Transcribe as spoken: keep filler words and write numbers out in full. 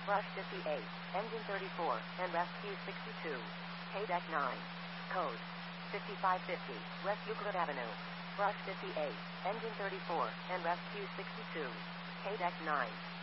Brush fifty-eight, Engine thirty-four, and Rescue sixty-two. K-Deck nine. Code fifty-five fifty, West Euclid Avenue. Brush fifty-eight, Engine thirty-four, and Rescue sixty-two. K-Deck nine.